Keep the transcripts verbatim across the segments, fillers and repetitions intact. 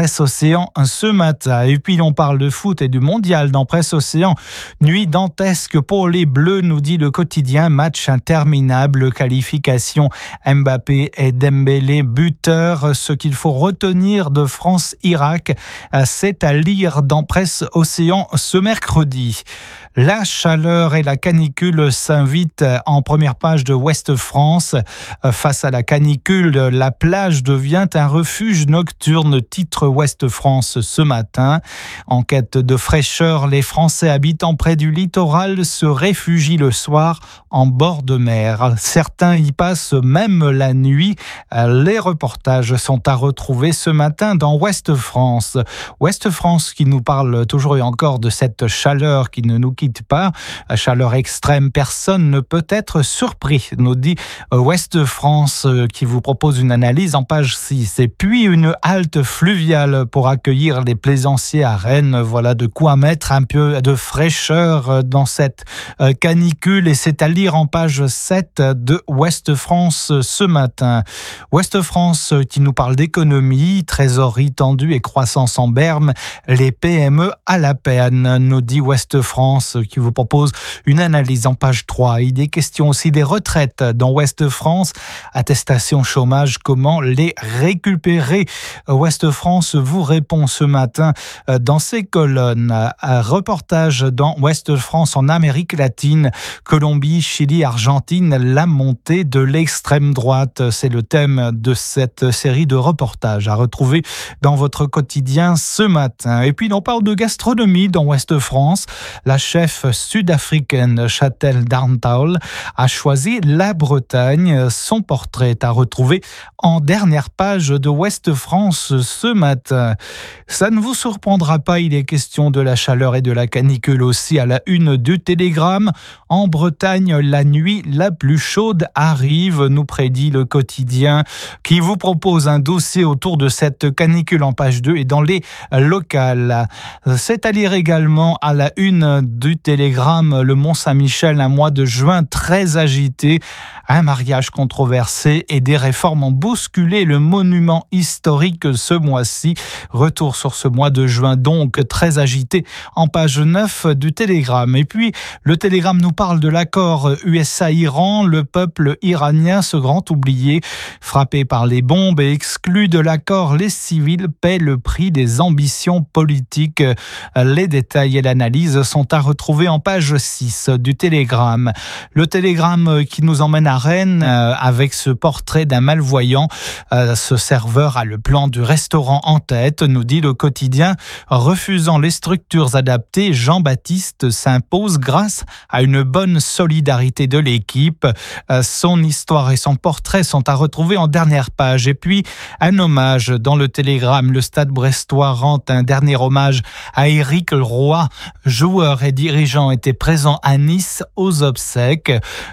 Presse Océan ce matin. Et puis on parle de foot et du mondial dans Presse Océan. Nuit dantesque pour les Bleus, nous dit le quotidien. Match interminable, qualification Mbappé et Dembélé buteurs. Ce qu'il faut retenir de France-Irak, c'est à lire dans Presse Océan ce mercredi. La chaleur et la canicule s'invitent en première page de Ouest France. Face à la canicule, la plage devient un refuge nocturne, titre Ouest France ce matin. En quête de fraîcheur, les Français habitant près du littoral se réfugient le soir en bord de mer. Certains y passent même la nuit. Les reportages sont à retrouver ce matin dans Ouest France. Ouest France qui nous parle toujours et encore de cette chaleur qui ne nous quitte pas. La chaleur extrême, personne ne peut être surpris, nous dit Ouest France qui vous propose une analyse en page six. Et puis une halte fluviale pour accueillir les plaisanciers à Rennes. Voilà de quoi mettre un peu de fraîcheur dans cette canicule et c'est à lire en page sept de Ouest France ce matin. Ouest France qui nous parle d'économie, trésorerie tendue et croissance en berne, les P M E à la peine, nous dit Ouest France qui vous propose une analyse en page trois. Il est question aussi des retraites dans Ouest France, attestation chômage, comment les récupérer? Ouest France vous répond ce matin dans ses colonnes. Un reportage dans Ouest France en Amérique latine, Colombie, Chili, Argentine, la montée de l'extrême droite. C'est le thème de cette série de reportages à retrouver dans votre quotidien ce matin. Et puis on parle de gastronomie dans Ouest France. La chef sud-africaine Chatel Darntal a choisi la Bretagne. Son portrait est à retrouver en dernière page de Ouest France ce matin. Ça ne vous surprendra pas, il est question de la chaleur et de la canicule aussi à la une du Télégramme. En Bretagne, la nuit la plus chaude arrive, nous prédit le quotidien qui vous propose un dossier autour de cette canicule en page deux et dans les locales. C'est à lire également à la une du Télégramme, le Mont-Saint-Michel, un mois de juin très agité, un mariage controversé et des réformes ont bousculé le monument historique ce mois-ci. Retour sur ce mois de juin donc très agité en page neuf du Télégramme. Et puis le Télégramme nous parle de l'accord U S A-Iran, le peuple iranien, ce grand oublié, frappé par les bombes et exclu de l'accord, les civils paient le prix des ambitions politiques. Les détails et l'analyse sont à retrouver en page six du Télégramme. Le Télégramme qui nous emmène à Rennes euh, avec ce portrait d'un malvoyant. Euh, ce serveur a le plan du restaurant en tête, nous dit le quotidien. Refusant les structures adaptées, Jean-Baptiste s'impose grâce à une bonne solidarité de l'équipe. Euh, son histoire et son portrait sont à retrouver en dernière page. Et puis, un hommage dans le Télégramme. Le Stade brestois rend un dernier hommage à Éric Roy. Joueurs et dirigeants étaient présents à Nice aux obsèques.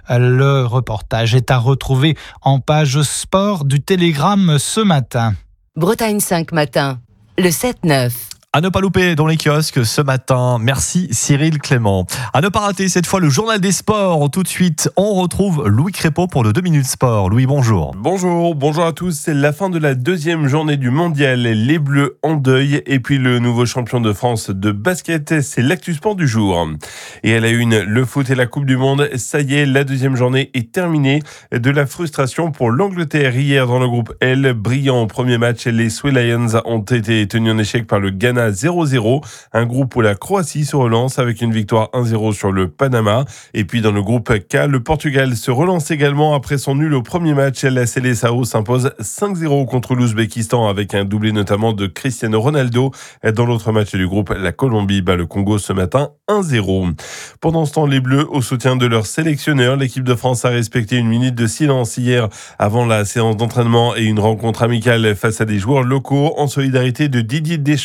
Le reportage est à retrouver en page sport du Télégramme ce matin. Bretagne cinq matin, le sept neuf. À ne pas louper dans les kiosques ce matin. Merci Cyril Clément. À ne pas rater cette fois le journal des sports. Tout de suite, on retrouve Louis Crépeau pour le deux minutes sport. Louis, bonjour. Bonjour, bonjour à tous. C'est la fin de la deuxième journée du mondial. Les Bleus en deuil. Et puis le nouveau champion de France de basket, c'est l'actu sport du jour. Et à la une, le foot et la Coupe du Monde. Ça y est, la deuxième journée est terminée. De la frustration pour l'Angleterre hier dans le groupe L. Brillant au premier match, les Sweet Lions ont été tenus en échec par le Ghana zéro zéro, un groupe où la Croatie se relance avec une victoire un zéro sur le Panama. Et puis dans le groupe K, le Portugal se relance également après son nul au premier match. La Seleção s'impose cinq zéro contre l'Ouzbékistan avec un doublé notamment de Cristiano Ronaldo. Dans l'autre match du groupe, la Colombie bat le Congo ce matin un zéro. Pendant ce temps, les Bleus, au soutien de leur sélectionneur, l'équipe de France a respecté une minute de silence hier avant la séance d'entraînement et une rencontre amicale face à des joueurs locaux en solidarité de Didier Deschamps.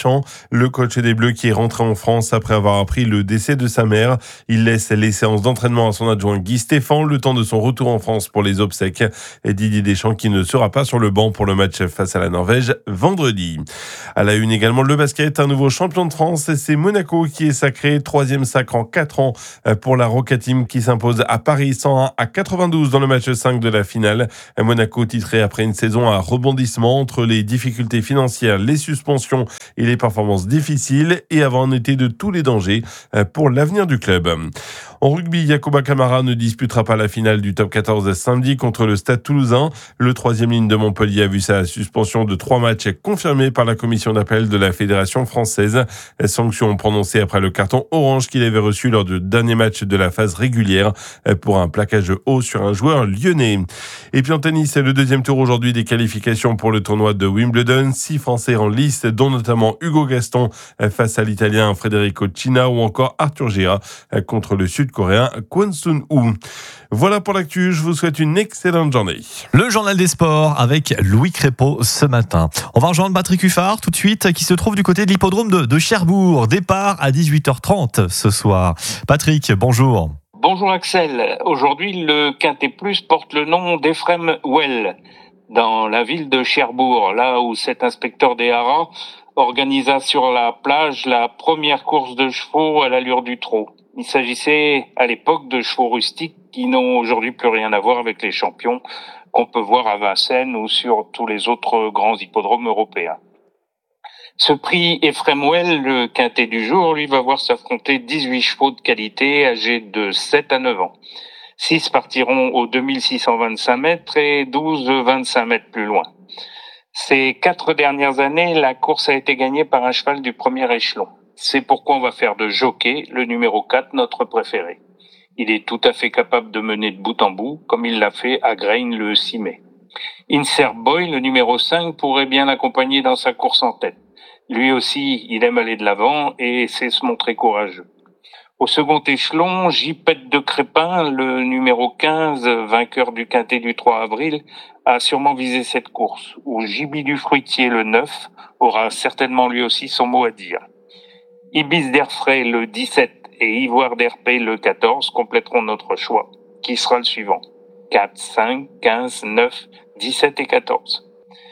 Le coach des Bleus qui est rentré en France après avoir appris le décès de sa mère. Il laisse les séances d'entraînement à son adjoint Guy Stéphane le temps de son retour en France pour les obsèques. Et Didier Deschamps qui ne sera pas sur le banc pour le match face à la Norvège vendredi. À la une également le basket, un nouveau champion de France, c'est Monaco qui est sacré troisième sacre en quatre ans pour la Roca Team qui s'impose à Paris cent un à quatre-vingt-douze dans le match cinq de la finale. Monaco titré après une saison à rebondissement entre les difficultés financières, les suspensions et les performances difficiles et avant un été de tous les dangers pour l'avenir du club. En rugby, Yacouba Camara ne disputera pas la finale du top quatorze samedi contre le Stade Toulousain. Le troisième ligne de Montpellier a vu sa suspension de trois matchs confirmée par la commission d'appel de la Fédération française. Sanction prononcée après le carton orange qu'il avait reçu lors du dernier match de la phase régulière pour un plaquage haut sur un joueur lyonnais. Et puis en tennis, c'est le deuxième tour aujourd'hui des qualifications pour le tournoi de Wimbledon. Six Français en liste, dont notamment Hugo Gaston face à l'Italien Federico Cina ou encore Arthur Gira contre le Sud-Coréen Kwon Sun-woo. Voilà pour l'actu, je vous souhaite une excellente journée. Le journal des sports avec Louis Crépeau ce matin. On va rejoindre Patrick Huffard tout de suite qui se trouve du côté de l'hippodrome de, de Cherbourg. Départ à dix-huit heures trente ce soir. Patrick, bonjour. Bonjour Axel. Aujourd'hui, le Quintet Plus porte le nom d'Ephrem Well dans la ville de Cherbourg, là où cet inspecteur des haras organisa sur la plage la première course de chevaux à l'allure du trot. Il s'agissait à l'époque de chevaux rustiques qui n'ont aujourd'hui plus rien à voir avec les champions qu'on peut voir à Vincennes ou sur tous les autres grands hippodromes européens. Ce prix Ephrem Well, le quintet du jour, lui va voir s'affronter dix-huit chevaux de qualité âgés de sept à neuf ans. six partiront aux deux mille six cent vingt-cinq mètres et douze vingt-cinq mètres plus loin. Ces quatre dernières années, la course a été gagnée par un cheval du premier échelon. C'est pourquoi on va faire de Jockey, le numéro quatre, notre préféré. Il est tout à fait capable de mener de bout en bout, comme il l'a fait à Grain le six mai. Insert Boy, le numéro cinq, pourrait bien l'accompagner dans sa course en tête. Lui aussi, il aime aller de l'avant et sait se montrer courageux. Au second échelon, J-Pet de Crépin, le numéro quinze, vainqueur du quintet du trois avril, a sûrement visé cette course, où Jibi du Fruitier, le neuf, aura certainement lui aussi son mot à dire. Ibis d'Airfray, le dix-sept, et Ivoire d'Herpé, le quatorze, compléteront notre choix. Qui sera le suivant ? quatre, cinq, quinze, neuf, dix-sept et quatorze.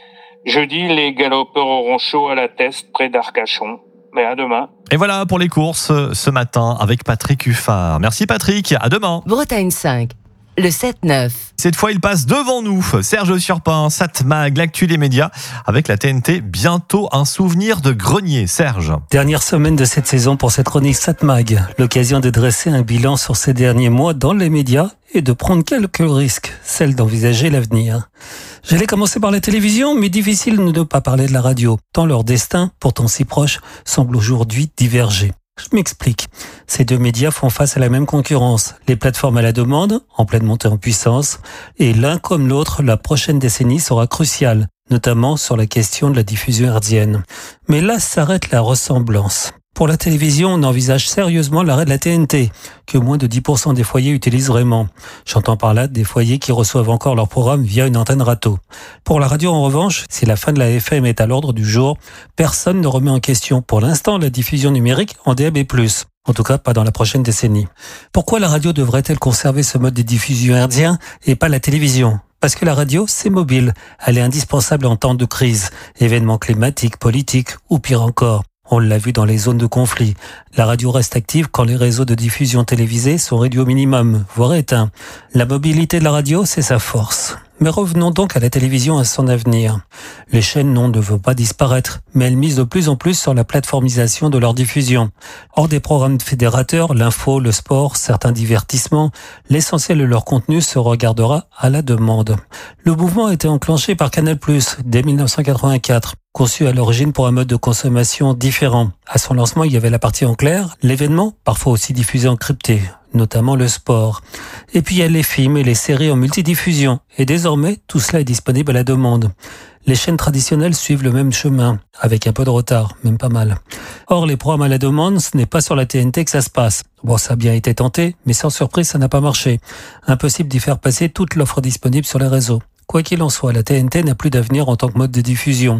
Jeudi, les galopeurs auront chaud à la teste près d'Arcachon. Mais à demain. Et voilà pour les courses ce matin avec Patrick Huffard. Merci Patrick, à demain. Bretagne cinq, le sept neuf. Cette fois, il passe devant nous. Serge Surpin, Satmag, l'actu des médias. Avec la T N T, bientôt un souvenir de grenier. Serge. Dernière semaine de cette saison pour cette chronique Satmag. L'occasion de dresser un bilan sur ces derniers mois dans les médias et de prendre quelques risques, celle d'envisager l'avenir. J'allais commencer par la télévision, mais difficile de ne pas parler de la radio, tant leur destin, pourtant si proche, semble aujourd'hui diverger. Je m'explique. Ces deux médias font face à la même concurrence. Les plateformes à la demande, en pleine montée en puissance, et l'un comme l'autre, la prochaine décennie sera cruciale, notamment sur la question de la diffusion hertzienne. Mais là s'arrête la ressemblance. Pour la télévision, on envisage sérieusement l'arrêt de la T N T, que moins de dix pour cent des foyers utilisent vraiment. J'entends par là des foyers qui reçoivent encore leur programme via une antenne râteau. Pour la radio, en revanche, si la fin de la F M est à l'ordre du jour, personne ne remet en question pour l'instant la diffusion numérique en D A B plus. En tout cas, pas dans la prochaine décennie. Pourquoi la radio devrait-elle conserver ce mode de diffusion hertzien et pas la télévision ? Parce que la radio, c'est mobile. Elle est indispensable en temps de crise, événements climatiques, politiques ou pire encore. On l'a vu dans les zones de conflit. La radio reste active quand les réseaux de diffusion télévisée sont réduits au minimum, voire éteints. La mobilité de la radio, c'est sa force. Mais revenons donc à la télévision et à son avenir. Les chaînes, non, ne veulent pas disparaître, mais elles misent de plus en plus sur la plateformisation de leur diffusion. Hors des programmes fédérateurs, l'info, le sport, certains divertissements, l'essentiel de leur contenu se regardera à la demande. Le mouvement a été enclenché par Canal plus, dès dix-neuf cent quatre-vingt-quatre. Conçu à l'origine pour un mode de consommation différent. À son lancement, il y avait la partie en clair, l'événement, parfois aussi diffusé en crypté, notamment le sport. Et puis il y a les films et les séries en multidiffusion. Et désormais, tout cela est disponible à la demande. Les chaînes traditionnelles suivent le même chemin, avec un peu de retard, même pas mal. Or, les programmes à la demande, ce n'est pas sur la T N T que ça se passe. Bon, ça a bien été tenté, mais sans surprise, ça n'a pas marché. Impossible d'y faire passer toute l'offre disponible sur les réseaux. Quoi qu'il en soit, la T N T n'a plus d'avenir en tant que mode de diffusion.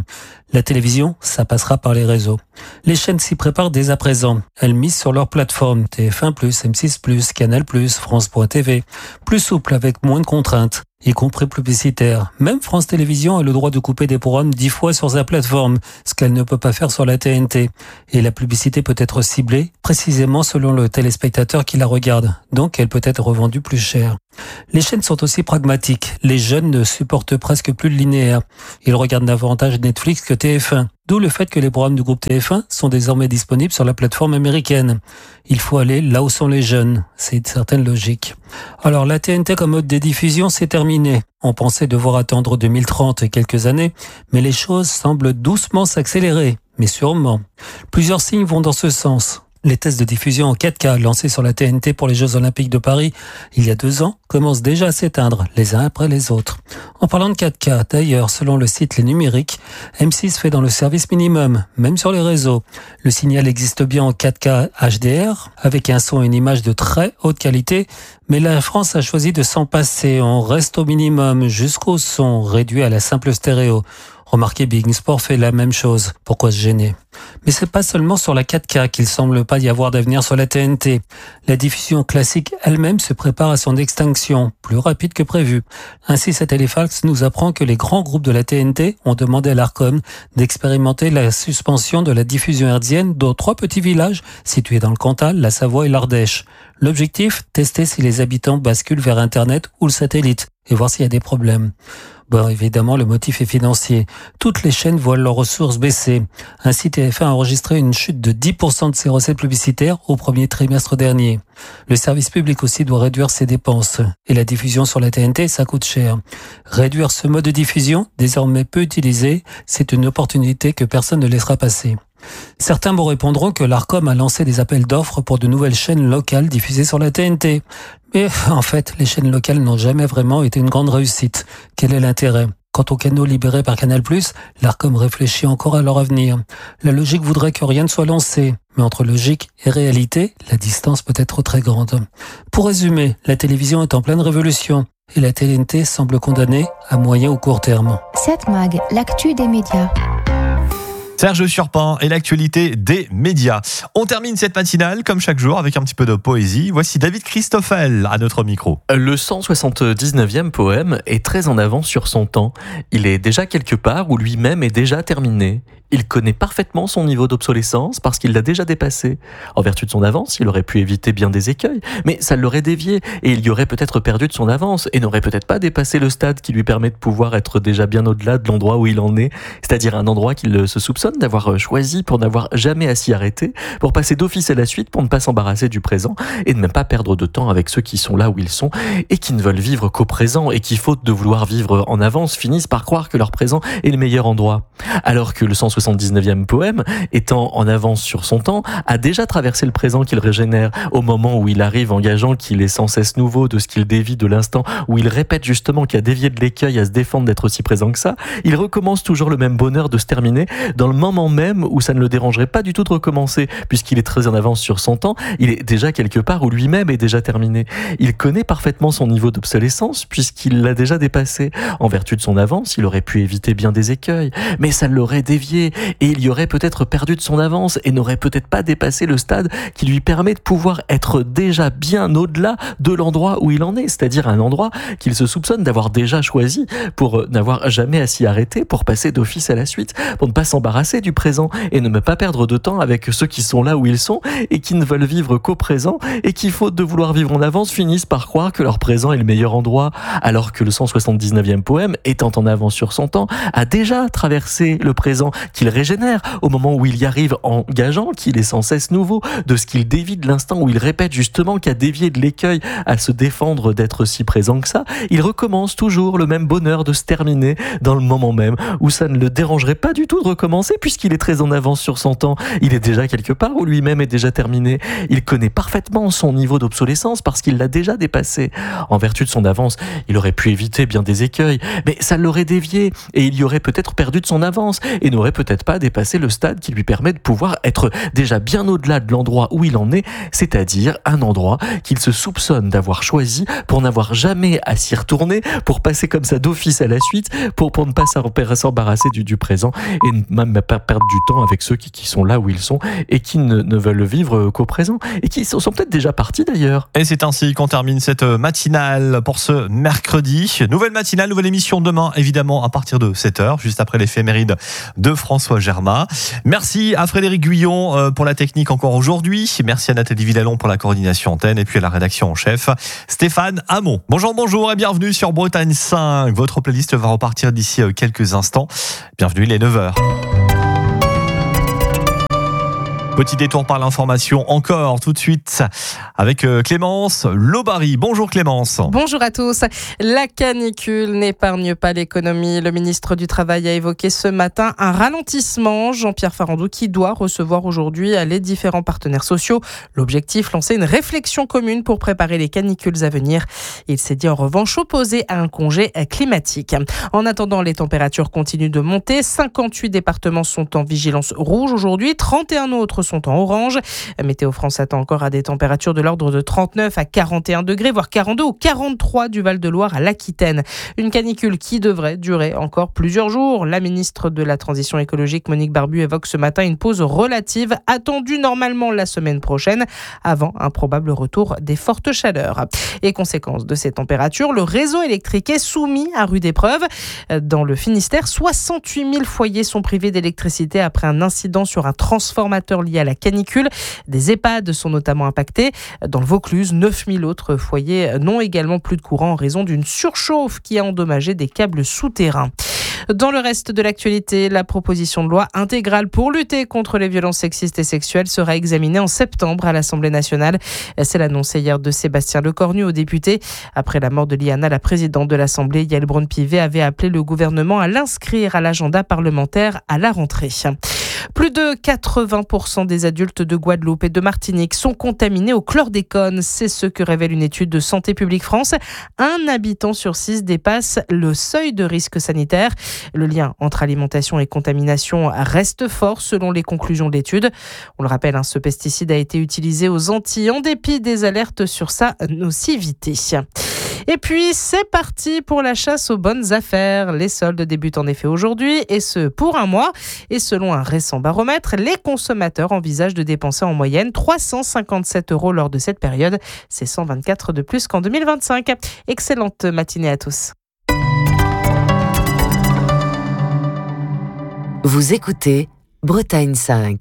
La télévision, ça passera par les réseaux. Les chaînes s'y préparent dès à présent. Elles misent sur leur plateforme T F un plus, M six plus, Canal plus, France point T V. Plus souple avec moins de contraintes, y compris publicitaires. Même France Télévisions a le droit de couper des programmes dix fois sur sa plateforme, ce qu'elle ne peut pas faire sur la T N T. Et la publicité peut être ciblée précisément selon le téléspectateur qui la regarde. Donc elle peut être revendue plus cher. Les chaînes sont aussi pragmatiques. Les jeunes ne supportent presque plus le linéaire. Ils regardent davantage Netflix que T F un. D'où le fait que les programmes du groupe T F un sont désormais disponibles sur la plateforme américaine. Il faut aller là où sont les jeunes. C'est une certaine logique. Alors la T N T comme mode de diffusion, c'est terminé. On pensait devoir attendre deux mille trente et quelques années, mais les choses semblent doucement s'accélérer. Mais sûrement. Plusieurs signes vont dans ce sens. Les tests de diffusion en quatre K lancés sur la T N T pour les Jeux Olympiques de Paris il y a deux ans commencent déjà à s'éteindre les uns après les autres. En parlant de quatre K, d'ailleurs, selon le site Les Numériques, M six fait dans le service minimum, même sur les réseaux. Le signal existe bien en quatre K H D R, avec un son et une image de très haute qualité, mais la France a choisi de s'en passer. On reste au minimum jusqu'au son réduit à la simple stéréo. Remarquez, Big Sport fait la même chose. Pourquoi se gêner? Mais c'est pas seulement sur la quatre K qu'il semble pas y avoir d'avenir sur la T N T. La diffusion classique elle-même se prépare à son extinction, plus rapide que prévu. Ainsi, cet Telefax nous apprend que les grands groupes de la T N T ont demandé à l'Arcom d'expérimenter la suspension de la diffusion hertzienne dans trois petits villages situés dans le Cantal, la Savoie et l'Ardèche. L'objectif, tester si les habitants basculent vers Internet ou le satellite et voir s'il y a des problèmes. Bon, évidemment, le motif est financier. Toutes les chaînes voient leurs ressources baisser. Ainsi, T F un a enregistré une chute de dix pour cent de ses recettes publicitaires au premier trimestre dernier. Le service public aussi doit réduire ses dépenses. Et la diffusion sur la T N T, ça coûte cher. Réduire ce mode de diffusion, désormais peu utilisé, c'est une opportunité que personne ne laissera passer. Certains me répondront que l'Arcom a lancé des appels d'offres pour de nouvelles chaînes locales diffusées sur la T N T. Mais en fait, les chaînes locales n'ont jamais vraiment été une grande réussite. Quel est l'intérêt ? Quant aux canaux libérés par Canal plus, l'Arcom réfléchit encore à leur avenir. La logique voudrait que rien ne soit lancé. Mais entre logique et réalité, la distance peut être très grande. Pour résumer, la télévision est en pleine révolution. Et la T N T semble condamnée à moyen ou court terme. sept Mag, l'actu des médias. Serge Surpin et l'actualité des médias. On termine cette matinale, comme chaque jour, avec un petit peu de poésie. Voici David Christoffel à notre micro. Le cent soixante-dix-neuvième poème est très en avance sur son temps. Il est déjà quelque part où lui-même est déjà terminé. Il connaît parfaitement son niveau d'obsolescence parce qu'il l'a déjà dépassé. En vertu de son avance, il aurait pu éviter bien des écueils, mais ça l'aurait dévié et il y aurait peut-être perdu de son avance et n'aurait peut-être pas dépassé le stade qui lui permet de pouvoir être déjà bien au-delà de l'endroit où il en est, c'est-à-dire un endroit qu'il se soupçonne d'avoir choisi pour n'avoir jamais à s'y arrêter, pour passer d'office à la suite, pour ne pas s'embarrasser du présent et ne même pas perdre de temps avec ceux qui sont là où ils sont et qui ne veulent vivre qu'au présent et qui, faute de vouloir vivre en avance, finissent par croire que leur présent est le meilleur endroit. Alors que le cent soixante-dix-neuvième poème, étant en avance sur son temps, a déjà traversé le présent qu'il régénère au moment où il arrive en gageant qu'il est sans cesse nouveau de ce qu'il dévie de l'instant où il répète justement qu'il a dévié de l'écueil à se défendre d'être aussi présent que ça. Il recommence toujours le même bonheur de se terminer dans le moment même où ça ne le dérangerait pas du tout de recommencer puisqu'il est très en avance sur son temps. Il est déjà quelque part où lui-même est déjà terminé. Il connaît parfaitement son niveau d'obsolescence puisqu'il l'a déjà dépassé. En vertu de son avance, il aurait pu éviter bien des écueils, mais ça l'aurait dévié et il y aurait peut-être perdu de son avance et n'aurait peut-être pas dépassé le stade qui lui permet de pouvoir être déjà bien au-delà de l'endroit où il en est, c'est-à-dire un endroit qu'il se soupçonne d'avoir déjà choisi pour n'avoir jamais à s'y arrêter, pour passer d'office à la suite, pour ne pas s'embarrasser du présent et ne pas perdre de temps avec ceux qui sont là où ils sont et qui ne veulent vivre qu'au présent et qui, faute de vouloir vivre en avance, finissent par croire que leur présent est le meilleur endroit, alors que le cent soixante-dix-neuvième poème, étant en avance sur son temps, a déjà traversé le présent qu'il régénère au moment où il y arrive en gageant qu'il est sans cesse nouveau de ce qu'il dévie de l'instant où il répète justement qu'à dévier de l'écueil à se défendre d'être si présent que ça. Il recommence toujours le même bonheur de se terminer dans le moment même où ça ne le dérangerait pas du tout de recommencer. penser puisqu'il est très en avance sur son temps. Il est déjà quelque part où lui-même est déjà terminé. Il connaît parfaitement son niveau d'obsolescence parce qu'il l'a déjà dépassé. En vertu de son avance, il aurait pu éviter bien des écueils, mais ça l'aurait dévié et il y aurait peut-être perdu de son avance et n'aurait peut-être pas dépassé le stade qui lui permet de pouvoir être déjà bien au-delà de l'endroit où il en est, c'est-à-dire un endroit qu'il se soupçonne d'avoir choisi pour n'avoir jamais à s'y retourner, pour passer comme ça d'office à la suite, pour, pour ne pas s'embarrasser du, du présent et même pas perdre du temps avec ceux qui, qui sont là où ils sont et qui ne, ne veulent vivre qu'au présent et qui sont, sont peut-être déjà partis d'ailleurs. Et c'est ainsi qu'on termine cette matinale pour ce mercredi. Nouvelle matinale, nouvelle émission demain, évidemment, à partir de sept heures, juste après l'éphéméride de François Germain. Merci à Frédéric Guyon pour la technique encore aujourd'hui. Merci à Nathalie Villalon pour la coordination antenne et puis à la rédaction en chef, Stéphane Hamon. Bonjour, bonjour et bienvenue sur Bretagne cinq. Votre playlist va repartir d'ici quelques instants. Bienvenue, il est neuf heures. Petit détour par l'information encore tout de suite avec Clémence Lobary. Bonjour Clémence. Bonjour à tous. La canicule n'épargne pas l'économie. Le ministre du Travail a évoqué ce matin un ralentissement. Jean-Pierre Farandou qui doit recevoir aujourd'hui les différents partenaires sociaux. L'objectif, lancer une réflexion commune pour préparer les canicules à venir. Il s'est dit en revanche opposé à un congé climatique. En attendant, les températures continuent de monter. cinquante-huit départements sont en vigilance rouge aujourd'hui. trente et un autres sont en orange. Météo France attend encore à des températures de l'ordre de trente-neuf à quarante et un degrés, voire quarante-deux ou quarante-trois du Val-de-Loire à l'Aquitaine. Une canicule qui devrait durer encore plusieurs jours. La ministre de la Transition écologique, Monique Barbu, évoque ce matin une pause relative attendue normalement la semaine prochaine avant un probable retour des fortes chaleurs. Et conséquence de ces températures, le réseau électrique est soumis à rude épreuve. Dans le Finistère, soixante-huit mille foyers sont privés d'électricité après un incident sur un transformateur lié à la canicule. Des EHPAD sont notamment impactés. Dans le Vaucluse, neuf mille autres foyers n'ont également plus de courant en raison d'une surchauffe qui a endommagé des câbles souterrains. Dans le reste de l'actualité, la proposition de loi intégrale pour lutter contre les violences sexistes et sexuelles sera examinée en septembre à l'Assemblée nationale. C'est l'annonce hier de Sébastien Lecornu aux députés. Après la mort de Liana, la présidente de l'Assemblée, Yael Braun-Pivet, avait appelé le gouvernement à l'inscrire à l'agenda parlementaire à la rentrée. Plus de quatre-vingts pour cent des adultes de Guadeloupe et de Martinique sont contaminés au chlordécone. C'est ce que révèle une étude de Santé publique France. Un habitant sur six dépasse le seuil de risque sanitaire. Le lien entre alimentation et contamination reste fort selon les conclusions de l'étude. On le rappelle, hein, ce pesticide a été utilisé aux Antilles en dépit des alertes sur sa nocivité. Et puis, c'est parti pour la chasse aux bonnes affaires. Les soldes débutent en effet aujourd'hui, et ce pour un mois. Et selon un récent baromètre, les consommateurs envisagent de dépenser en moyenne trois cent cinquante-sept euros lors de cette période. C'est cent vingt-quatre de plus qu'en deux mille vingt-cinq. Excellente matinée à tous. Vous écoutez Bretagne cinq.